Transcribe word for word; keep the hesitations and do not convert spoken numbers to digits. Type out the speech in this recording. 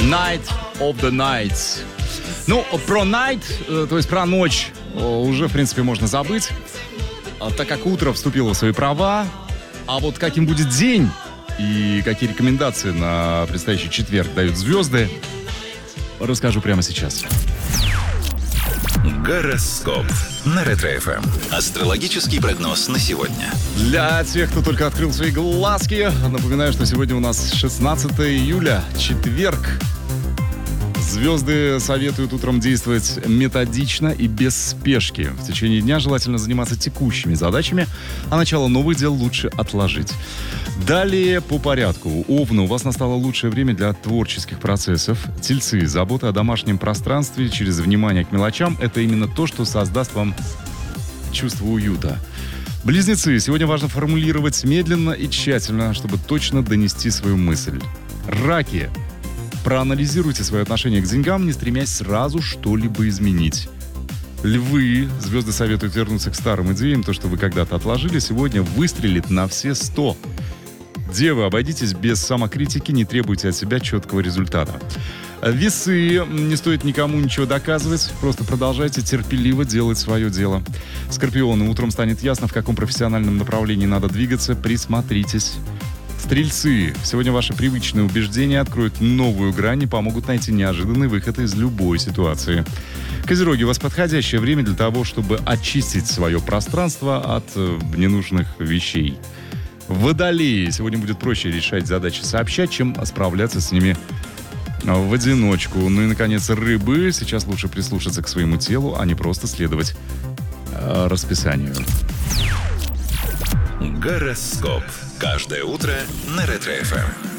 Night of the Nights. Ну, про night, то есть про ночь, уже, в принципе, можно забыть, так как утро вступило в свои права. А вот каким будет день и какие рекомендации на предстоящий четверг дают звезды, расскажу прямо сейчас. Гороскоп на Ретро-эф эм. Астрологический прогноз на сегодня. Для тех, кто только открыл свои глазки, напоминаю, что сегодня у нас шестнадцатое июля, четверг. Звезды советуют утром действовать методично и без спешки. В течение дня желательно заниматься текущими задачами, а начало новых дел лучше отложить. Далее по порядку. Овны, у вас настало лучшее время для творческих процессов. Тельцы, забота о домашнем пространстве через внимание к мелочам – это именно то, что создаст вам чувство уюта. Близнецы, сегодня важно формулировать медленно и тщательно, чтобы точно донести свою мысль. Раки, проанализируйте свое отношение к деньгам, не стремясь сразу что-либо изменить. Львы, звезды советуют вернуться к старым идеям. То, что вы когда-то отложили, сегодня выстрелит на все сто. Девы, обойдитесь без самокритики, не требуйте от себя четкого результата. Весы, не стоит никому ничего доказывать, просто продолжайте терпеливо делать свое дело. Скорпионы, утром станет ясно, в каком профессиональном направлении надо двигаться, присмотритесь. Стрельцы, сегодня ваши привычные убеждения откроют новую грань и помогут найти неожиданный выход из любой ситуации. Козероги, у вас подходящее время для того, чтобы очистить свое пространство от э, ненужных вещей. Водолеи, сегодня будет проще решать задачи сообща, чем справляться с ними в одиночку. Ну и, наконец, рыбы, сейчас лучше прислушаться к своему телу, а не просто следовать э, расписанию. Гороскоп. Каждое утро на Ретро-эф эм.